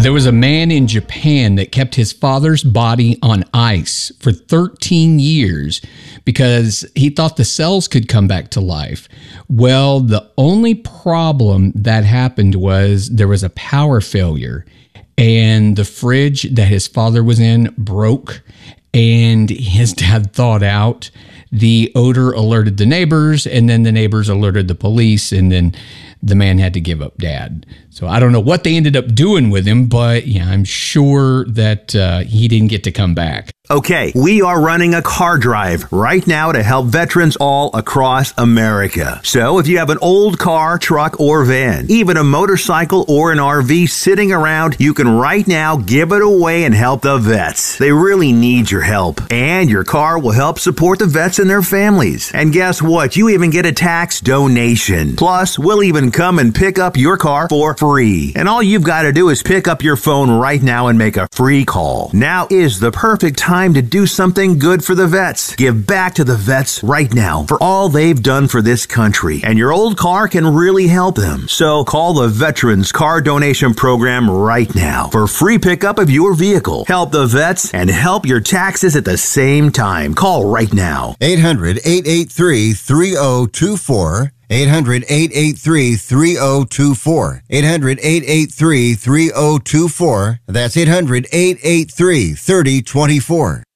There was a man in Japan that kept his father's body on ice for 13 years because he thought the cells could come back to life. Well, the only problem that happened was there was a power failure, and the fridge that his father was in broke, and his dad thawed out. The odor alerted the neighbors, and then the neighbors alerted the police, and then the man had to give up dad. So I don't know what they ended up doing with him, but yeah, I'm sure that he didn't get to come back. Okay, we are running a car drive right now to help veterans all across America. So if you have an old car, truck, or van, even a motorcycle or an RV sitting around, you can right now give it away and help the vets. They really need your help. And your car will help support the vets and their families. And guess what? You even get a tax donation. Plus, we'll even come and pick up your car for free. And all you've got to do is pick up your phone right now and make a free call. Now is the perfect time to do something good for the vets. Give back to the vets right now for all they've done for this country. And your old car can really help them. So call the Veterans Car Donation Program right now for free pickup of your vehicle. Help the vets and help your taxes at the same time. Call right now. 800-883-3024. 800-883-3024. 800-883-3024. That's 800-883-3024.